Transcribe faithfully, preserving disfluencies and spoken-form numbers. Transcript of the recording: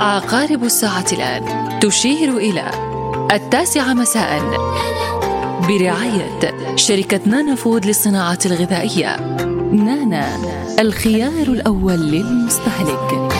عقارب الساعة الآن تشير إلى التاسعة مساء برعاية شركة نانا فود للصناعة الغذائية. نانا، الخيار الأول للمستهلك.